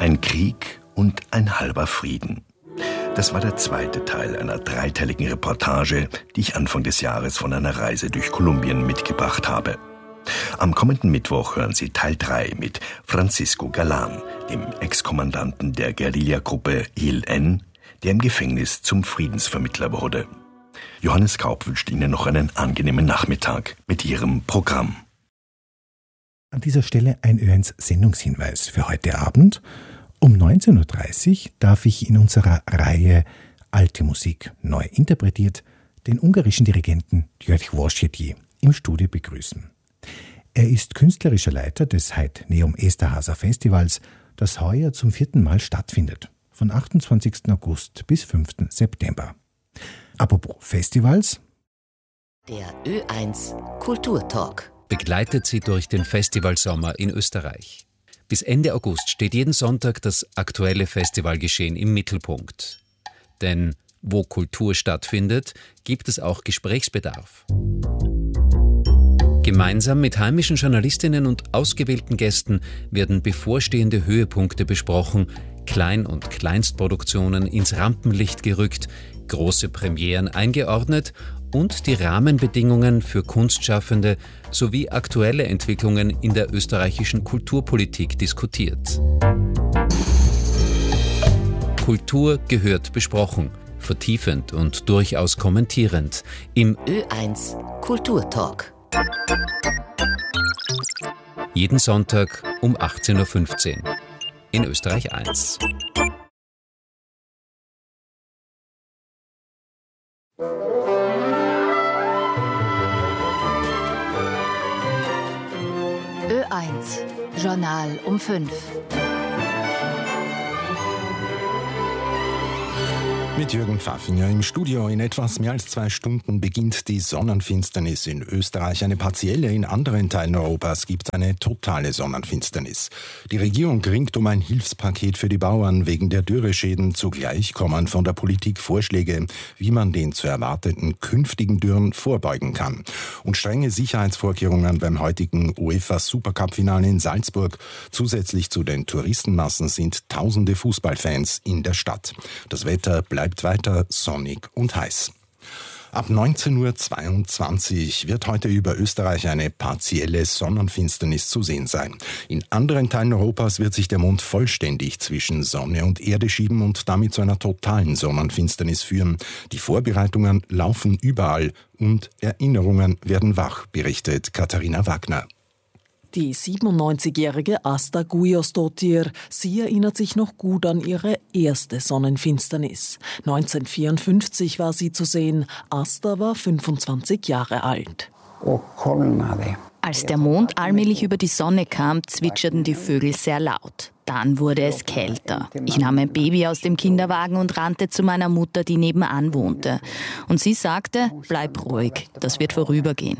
Ein Krieg und ein halber Frieden. Das war der zweite Teil einer dreiteiligen Reportage, die ich Anfang des Jahres von einer Reise durch Kolumbien mitgebracht habe. Am kommenden Mittwoch hören Sie Teil 3 mit Francisco Galán, dem Ex-Kommandanten der Guerillagruppe ELN, der im Gefängnis zum Friedensvermittler wurde. Johannes Kaup wünscht Ihnen noch einen angenehmen Nachmittag mit Ihrem Programm. An dieser Stelle ein Ö1-Sendungshinweis für heute Abend. Um 19.30 Uhr darf ich in unserer Reihe Alte Musik neu interpretiert den ungarischen Dirigenten György Horschedy im Studio begrüßen. Er ist künstlerischer Leiter des Heid Neum Eszterháza Festivals, das heuer zum 4. Mal stattfindet, von 28. August bis 5. September. Apropos Festivals. Der Ö1 Kulturtalk begleitet Sie durch den Festivalsommer in Österreich. Bis Ende August steht jeden Sonntag das aktuelle Festivalgeschehen im Mittelpunkt. Denn wo Kultur stattfindet, gibt es auch Gesprächsbedarf. Gemeinsam mit heimischen Journalistinnen und ausgewählten Gästen werden bevorstehende Höhepunkte besprochen, Klein- und Kleinstproduktionen ins Rampenlicht gerückt, große Premieren eingeordnet und die Rahmenbedingungen für Kunstschaffende sowie aktuelle Entwicklungen in der österreichischen Kulturpolitik diskutiert. Kultur gehört besprochen, vertiefend und durchaus kommentierend im Ö1 Kulturtalk. Jeden Sonntag um 18.15 Uhr in Österreich 1. Ö1 Journal um 5. Mit Jürgen Pfaffinger im Studio. In etwas mehr als 2 Stunden beginnt die Sonnenfinsternis in Österreich. Eine partielle, in anderen Teilen Europas gibt es eine totale Sonnenfinsternis. Die Regierung ringt um ein Hilfspaket für die Bauern wegen der Dürreschäden. Zugleich kommen von der Politik Vorschläge, wie man den zu erwarteten künftigen Dürren vorbeugen kann. Und strenge Sicherheitsvorkehrungen beim heutigen UEFA-Supercup-Finale in Salzburg. Zusätzlich zu den Touristenmassen sind tausende Fußballfans in der Stadt. Das Wetter bleibt weiter sonnig und heiß. Ab 19.22 Uhr wird heute über Österreich eine partielle Sonnenfinsternis zu sehen sein. In anderen Teilen Europas wird sich der Mond vollständig zwischen Sonne und Erde schieben und damit zu einer totalen Sonnenfinsternis führen. Die Vorbereitungen laufen überall und Erinnerungen werden wach, berichtet Katharina Wagner. Die 97-jährige Asta Guðjónsdóttir, sie erinnert sich noch gut an ihre erste Sonnenfinsternis. 1954 war sie zu sehen. Asta war 25 Jahre alt. Als der Mond allmählich über die Sonne kam, zwitscherten die Vögel sehr laut. Dann wurde es kälter. Ich nahm mein Baby aus dem Kinderwagen und rannte zu meiner Mutter, die nebenan wohnte. Und sie sagte, bleib ruhig, das wird vorübergehen.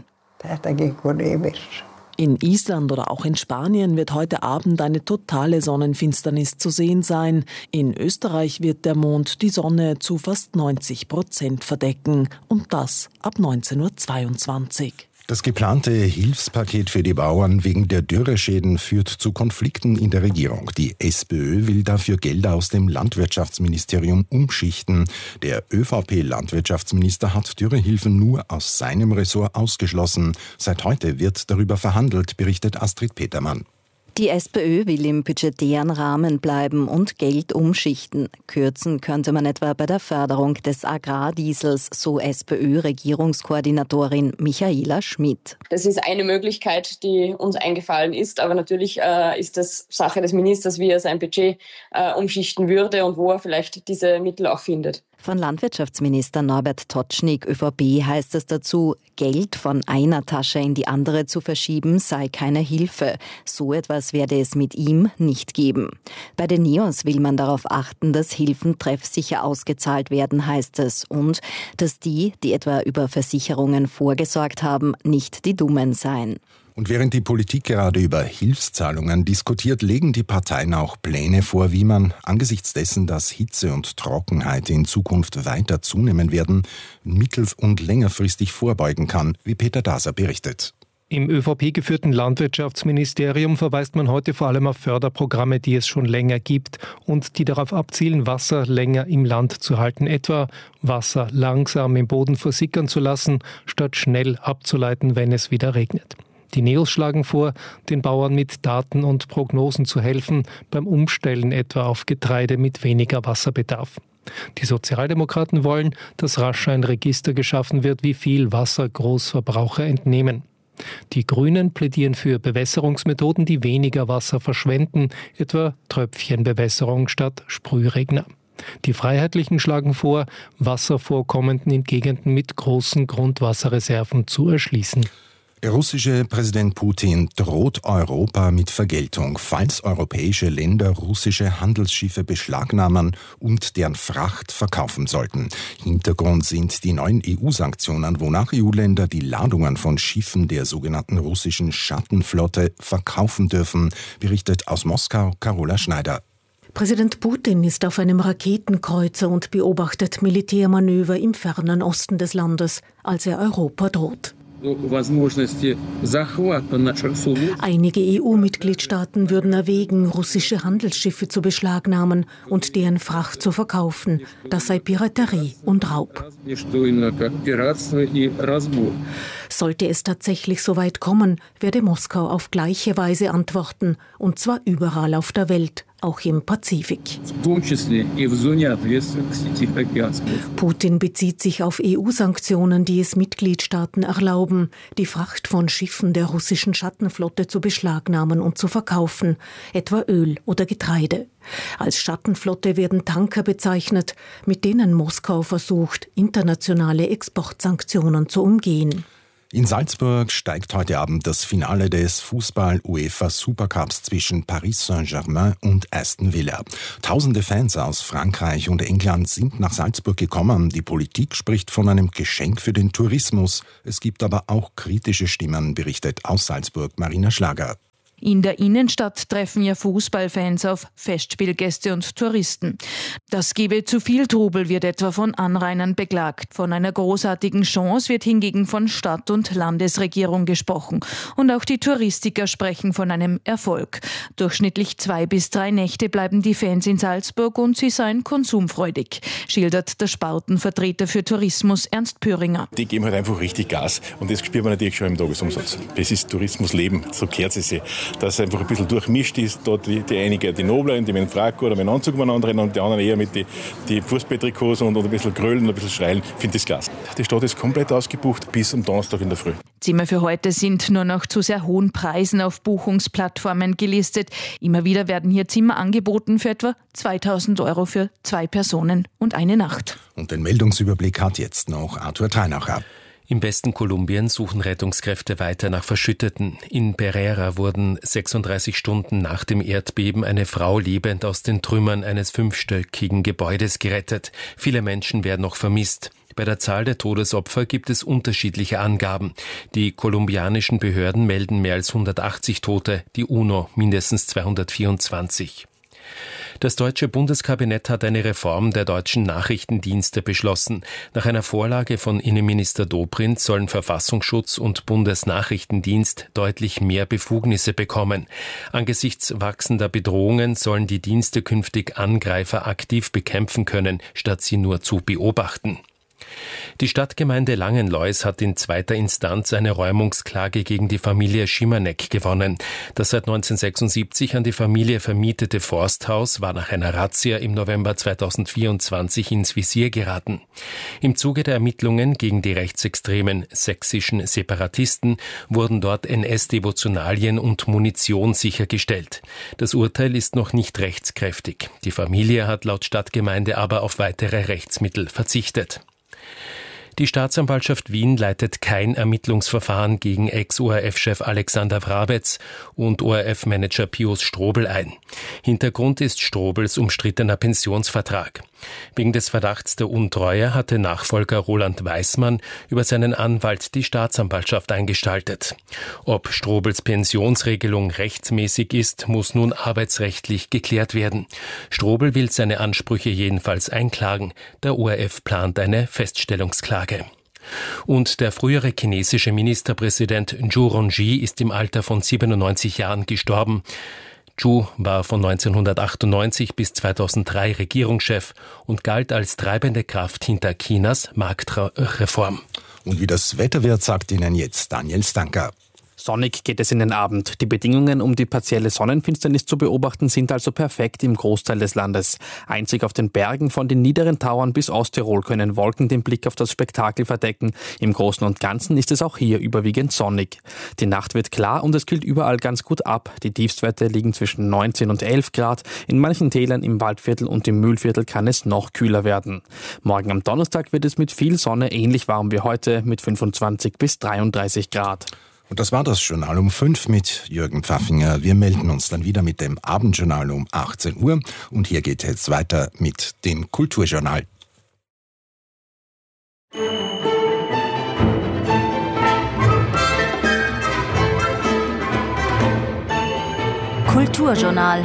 In Island oder auch in Spanien wird heute Abend eine totale Sonnenfinsternis zu sehen sein. In Österreich wird der Mond die Sonne zu fast 90% verdecken. Und das ab 19.22 Uhr. Das geplante Hilfspaket für die Bauern wegen der Dürreschäden führt zu Konflikten in der Regierung. Die SPÖ will dafür Gelder aus dem Landwirtschaftsministerium umschichten. Der ÖVP-Landwirtschaftsminister hat Dürrehilfen nur aus seinem Ressort ausgeschlossen. Seit heute wird darüber verhandelt, berichtet Astrid Petermann. Die SPÖ will im budgetären Rahmen bleiben und Geld umschichten. Kürzen könnte man etwa bei der Förderung des Agrardiesels, so SPÖ-Regierungskoordinatorin Michaela Schmidt. Das ist eine Möglichkeit, die uns eingefallen ist, aber natürlich ist das Sache des Ministers, wie er sein Budget umschichten würde und wo er vielleicht diese Mittel auch findet. Von Landwirtschaftsminister Norbert Totschnig, ÖVP, heißt es dazu, Geld von einer Tasche in die andere zu verschieben sei keine Hilfe. So etwas werde es mit ihm nicht geben. Bei den NEOS will man darauf achten, dass Hilfen treffsicher ausgezahlt werden, heißt es. Und dass die etwa über Versicherungen vorgesorgt haben, nicht die Dummen seien. Und während die Politik gerade über Hilfszahlungen diskutiert, legen die Parteien auch Pläne vor, wie man angesichts dessen, dass Hitze und Trockenheit in Zukunft weiter zunehmen werden, mittel- und längerfristig vorbeugen kann, wie Peter Daser berichtet. Im ÖVP-geführten Landwirtschaftsministerium verweist man heute vor allem auf Förderprogramme, die es schon länger gibt und die darauf abzielen, Wasser länger im Land zu halten, etwa Wasser langsam im Boden versickern zu lassen, statt schnell abzuleiten, wenn es wieder regnet. Die Neos schlagen vor, den Bauern mit Daten und Prognosen zu helfen, beim Umstellen etwa auf Getreide mit weniger Wasserbedarf. Die Sozialdemokraten wollen, dass rasch ein Register geschaffen wird, wie viel Wasser Großverbraucher entnehmen. Die Grünen plädieren für Bewässerungsmethoden, die weniger Wasser verschwenden, etwa Tröpfchenbewässerung statt Sprühregner. Die Freiheitlichen schlagen vor, Wasservorkommen in Gegenden mit großen Grundwasserreserven zu erschließen. Der russische Präsident Putin droht Europa mit Vergeltung, falls europäische Länder russische Handelsschiffe beschlagnahmen und deren Fracht verkaufen sollten. Hintergrund sind die neuen EU-Sanktionen, wonach EU-Länder die Ladungen von Schiffen der sogenannten russischen Schattenflotte verkaufen dürfen, berichtet aus Moskau Carola Schneider. Präsident Putin ist auf einem Raketenkreuzer und beobachtet Militärmanöver im fernen Osten des Landes, als er Europa droht. Einige EU-Mitgliedstaaten würden erwägen, russische Handelsschiffe zu beschlagnahmen und deren Fracht zu verkaufen. Das sei Piraterie und Raub. Sollte es tatsächlich so weit kommen, werde Moskau auf gleiche Weise antworten, und zwar überall auf der Welt, auch im Pazifik. Putin bezieht sich auf EU-Sanktionen, die es Mitgliedstaaten erlauben, die Fracht von Schiffen der russischen Schattenflotte zu beschlagnahmen und zu verkaufen, etwa Öl oder Getreide. Als Schattenflotte werden Tanker bezeichnet, mit denen Moskau versucht, internationale Exportsanktionen zu umgehen. In Salzburg steigt heute Abend das Finale des Fußball-UEFA-Supercups zwischen Paris Saint-Germain und Aston Villa. Tausende Fans aus Frankreich und England sind nach Salzburg gekommen. Die Politik spricht von einem Geschenk für den Tourismus. Es gibt aber auch kritische Stimmen, berichtet aus Salzburg Marina Schlager. In der Innenstadt treffen ja Fußballfans auf Festspielgäste und Touristen. Das gebe zu viel Trubel, wird etwa von Anrainern beklagt. Von einer großartigen Chance wird hingegen von Stadt- und Landesregierung gesprochen. Und auch die Touristiker sprechen von einem Erfolg. Durchschnittlich 2 bis 3 Nächte bleiben die Fans in Salzburg und sie seien konsumfreudig, schildert der Spartenvertreter für Tourismus Ernst Püringer. Die geben halt einfach richtig Gas und das spürt man natürlich schon im Tagesumsatz. Das ist Tourismusleben, so gehört es sich. Dass es einfach ein bisschen durchmischt ist, da die einige, die Noblen, die mit dem Frack oder mit dem Anzug miteinander rennen und die anderen eher mit die Fußballtrikots und ein bisschen grölen und ein bisschen schreien, finde ich das klasse. Die Stadt ist komplett ausgebucht bis am Donnerstag in der Früh. Zimmer für heute sind nur noch zu sehr hohen Preisen auf Buchungsplattformen gelistet. Immer wieder werden hier Zimmer angeboten für etwa 2.000 € für 2 Personen und eine Nacht. Und den Meldungsüberblick hat jetzt noch Arthur Theinacher. Im Westen Kolumbiens suchen Rettungskräfte weiter nach Verschütteten. In Pereira wurden 36 Stunden nach dem Erdbeben eine Frau lebend aus den Trümmern eines 5-stöckigen Gebäudes gerettet. Viele Menschen werden noch vermisst. Bei der Zahl der Todesopfer gibt es unterschiedliche Angaben. Die kolumbianischen Behörden melden mehr als 180 Tote, die UNO mindestens 224. Das deutsche Bundeskabinett hat eine Reform der deutschen Nachrichtendienste beschlossen. Nach einer Vorlage von Innenminister Dobrindt sollen Verfassungsschutz und Bundesnachrichtendienst deutlich mehr Befugnisse bekommen. Angesichts wachsender Bedrohungen sollen die Dienste künftig Angreifer aktiv bekämpfen können, statt sie nur zu beobachten. Die Stadtgemeinde Langenlois hat in 2. Instanz eine Räumungsklage gegen die Familie Schimanek gewonnen. Das seit 1976 an die Familie vermietete Forsthaus war nach einer Razzia im November 2024 ins Visier geraten. Im Zuge der Ermittlungen gegen die rechtsextremen sächsischen Separatisten wurden dort NS-Devotionalien und Munition sichergestellt. Das Urteil ist noch nicht rechtskräftig. Die Familie hat laut Stadtgemeinde aber auf weitere Rechtsmittel verzichtet. Die Staatsanwaltschaft Wien leitet kein Ermittlungsverfahren gegen Ex-ORF-Chef Alexander Wrabetz und ORF-Manager Pius Strobl ein. Hintergrund ist Strobls umstrittener Pensionsvertrag. Wegen des Verdachts der Untreue hatte Nachfolger Roland Weismann über seinen Anwalt die Staatsanwaltschaft eingestaltet. Ob Strobls Pensionsregelung rechtsmäßig ist, muss nun arbeitsrechtlich geklärt werden. Strobl will seine Ansprüche jedenfalls einklagen. Der ORF plant eine Feststellungsklage. Und der frühere chinesische Ministerpräsident Zhu Rongji ist im Alter von 97 Jahren gestorben. Zhu war von 1998 bis 2003 Regierungschef und galt als treibende Kraft hinter Chinas Marktreform. Und wie das Wetter wird, sagt Ihnen jetzt Daniel Stanker. Sonnig geht es in den Abend. Die Bedingungen, um die partielle Sonnenfinsternis zu beobachten, sind also perfekt im Großteil des Landes. Einzig auf den Bergen von den niederen Tauern bis Osttirol können Wolken den Blick auf das Spektakel verdecken. Im Großen und Ganzen ist es auch hier überwiegend sonnig. Die Nacht wird klar und es kühlt überall ganz gut ab. Die Tiefstwerte liegen zwischen 19 und 11 Grad. In manchen Tälern im Waldviertel und im Mühlviertel kann es noch kühler werden. Morgen am Donnerstag wird es mit viel Sonne ähnlich warm wie heute mit 25 bis 33 Grad. Und das war das Journal um 5 mit Jürgen Pfaffinger. Wir melden uns dann wieder mit dem Abendjournal um 18 Uhr. Und hier geht es jetzt weiter mit dem Kulturjournal. Kulturjournal.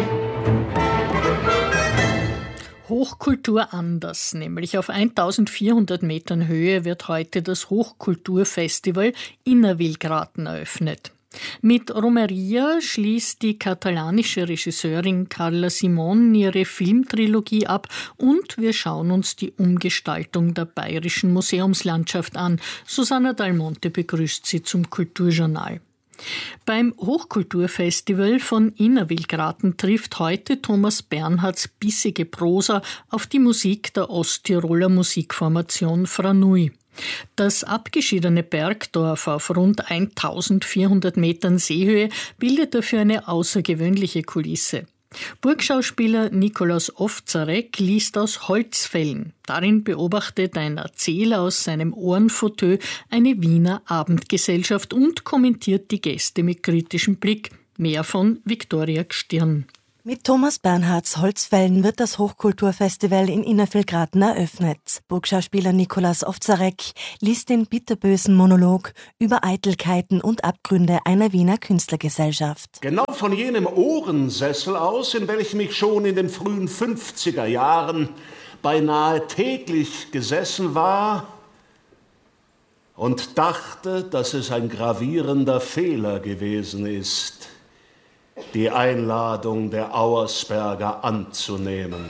Hochkultur anders, nämlich auf 1400 Metern Höhe wird heute das Hochkulturfestival Innerwilgraten eröffnet. Mit Romeria schließt die katalanische Regisseurin Carla Simon ihre Filmtrilogie ab und wir schauen uns die Umgestaltung der bayerischen Museumslandschaft an. Susanna Dalmonte begrüßt Sie zum Kulturjournal. Beim Hochkulturfestival von Innerwilgraten trifft heute Thomas Bernhards bissige Prosa auf die Musik der Osttiroler Musikformation Franui. Das abgeschiedene Bergdorf auf rund 1400 Metern Seehöhe bildet dafür eine außergewöhnliche Kulisse. Burgschauspieler Nikolaus Ovzarek liest aus Holzfällen. Darin beobachtet ein Erzähler aus seinem Ohrenfauteuil eine Wiener Abendgesellschaft und kommentiert die Gäste mit kritischem Blick. Mehr von Viktoria Gstirn. Mit Thomas Bernhards Holzfällen wird das Hochkulturfestival in Innerwilgraten eröffnet. Burgschauspieler Nikolaus Ovzarek liest den bitterbösen Monolog über Eitelkeiten und Abgründe einer Wiener Künstlergesellschaft. Genau von jenem Ohrensessel aus, in welchem ich schon in den frühen 50er Jahren beinahe täglich gesessen war und dachte, dass es ein gravierender Fehler gewesen ist, die Einladung der Auersperger anzunehmen.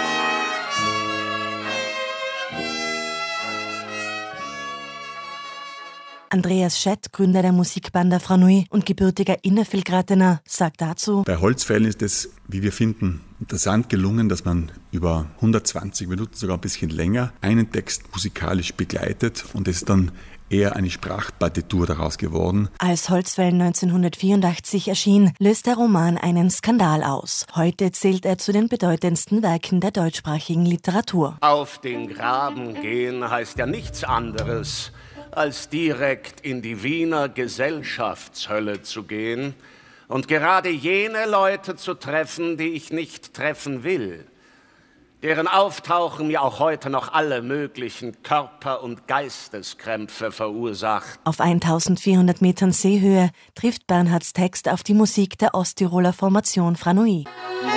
Andreas Schett, Gründer der Musikband Franui und gebürtiger Innerwilgratener, sagt dazu: Bei Holzfällen ist es, wie wir finden, interessant gelungen, dass man über 120 Minuten, sogar ein bisschen länger, einen Text musikalisch begleitet und es dann eher eine Sprachpartitur daraus geworden. Als Holzfällen 1984 erschien, löst der Roman einen Skandal aus. Heute zählt er zu den bedeutendsten Werken der deutschsprachigen Literatur. Auf den Graben gehen heißt ja nichts anderes, als direkt in die Wiener Gesellschaftshölle zu gehen und gerade jene Leute zu treffen, die ich nicht treffen will, deren Auftauchen mir auch heute noch alle möglichen Körper- und Geisteskrämpfe verursacht. Auf 1400 Metern Seehöhe trifft Bernhards Text auf die Musik der Osttiroler Formation Franui.